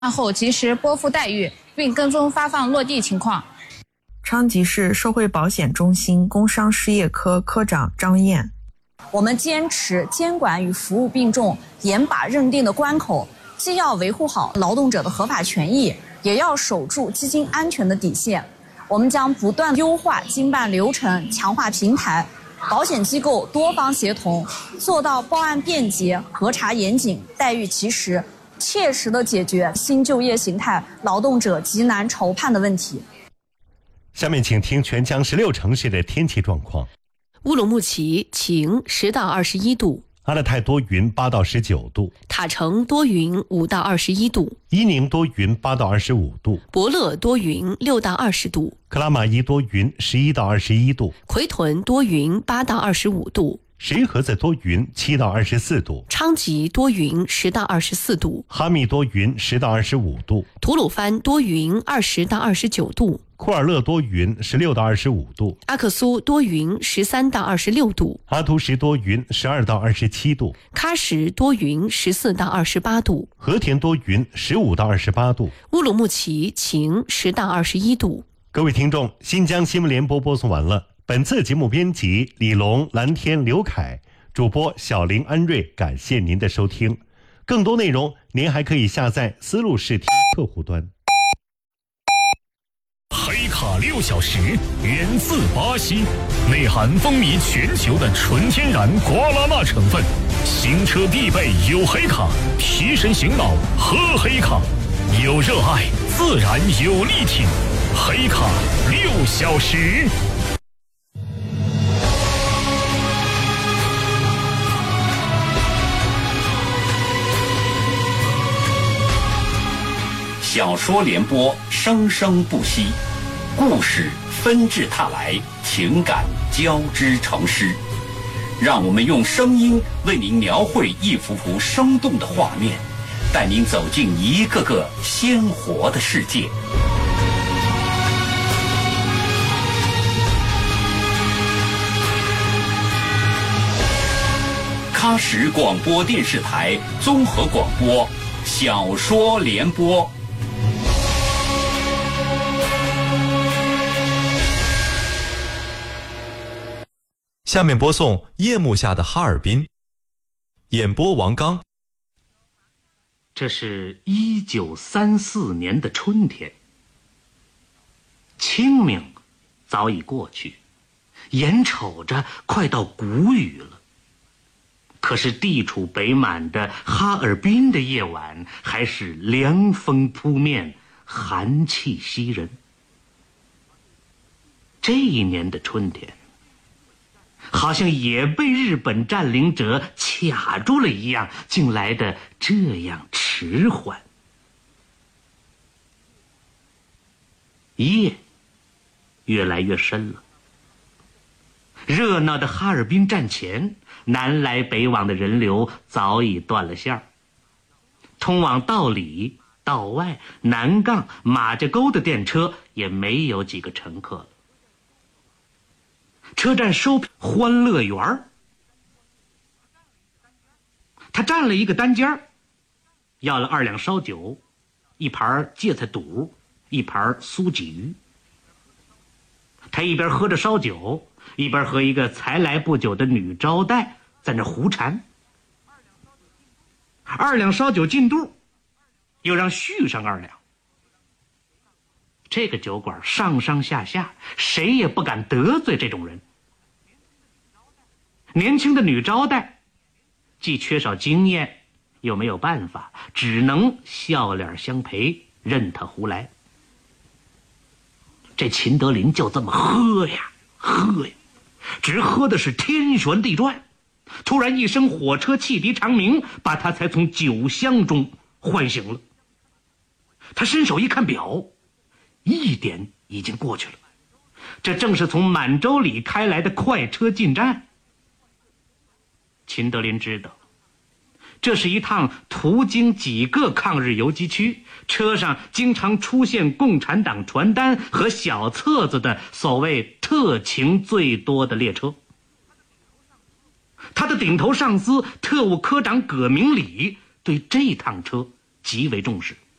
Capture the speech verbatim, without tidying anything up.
后及时拨付待遇，并跟踪发放落地情况。 昌吉市社会保险中心工商事业科科长张燕： 我们坚持监管与服务并重，严把认定的关口，既要维护好劳动者的合法权益，也要守住基金安全的底线。我们将不断优化经办流程，强化平台，保险机构多方协同，做到报案便捷、核查严谨、待遇及时，切实地解决新就业形态劳动者极难筹判的问题。 下面请听全江十六城市的天气状况。 乌鲁木齐晴，十到二十一度； 阿勒泰多云，八到十九度； 塔城多云，五到二十一度； 伊宁多云，八到二十五度； 博乐多云，六到二十度； 克拉玛依多云，十一到二十一度； 奎屯多云，八到二十五度； 石河子多云，七到二十四度； 昌吉多云，十到二十四度； 哈密多云，十到二十五度； 吐鲁番多云，二十到二十九度； 库尔勒多云，十六到二十五度； 阿克苏多云，十三到二十六度； 阿图什多云，十二到二十七度； 喀什多云，十四到二十八度； 和田多云，十五到二十八度； 乌鲁木齐晴，十到二十一度。 各位听众，新疆新闻联播播送完了。本次节目编辑李龙、蓝天、刘凯，主播小林、安瑞，感谢您的收听。更多内容您还可以下载思路视听客户端。 黑卡六小时源自巴西，内含风靡全球的纯天然瓜拉纳成分，行车必备有黑卡，提神醒脑喝黑卡，有热爱自然有力挺，黑卡六小时。 小说联播，生生不息，故事纷至沓来，情感交织成诗。让我们用声音为您描绘一幅幅生动的画面，带您走进一个个鲜活的世界。喀什广播电视台综合广播，小说联播。 下面播送《夜幕下的哈尔滨》，演播王刚。 这是一九三四年的春天，清明早已过去，眼瞅着快到谷雨了。可是地处北满的哈尔滨的夜晚还是凉风扑面，寒气袭人。这一年的春天好像也被日本占领者卡住了一样，竟来得这样迟缓。夜越来越深了，热闹的哈尔滨站前，南来北往的人流早已断了线儿。通往道里、道外、南岗、马家沟的电车也没有几个乘客了。车站收欢乐园，他占了一个单间，要了二两烧酒，一盘芥菜肚，一盘酥鲫鱼。他一边喝着烧酒，一边和一个才来不久的女招待在那胡缠。二两烧酒进肚，又让续上二两。这个酒馆上上下下谁也不敢得罪这种人。年轻的女招待既缺少经验，又没有办法，只能笑脸相陪，任他胡来。这秦德林就这么喝呀喝呀，直喝的是天旋地转。突然一声火车汽笛长鸣，把他才从酒香中唤醒了。他伸手一看表，一点已经过去了，这正是从满洲里开来的快车进站。秦德林知道，这是一趟途经几个抗日游击区，车上经常出现共产党传单和小册子的所谓特情最多的列车。他的顶头上司特务科长葛明礼对这趟车极为重视。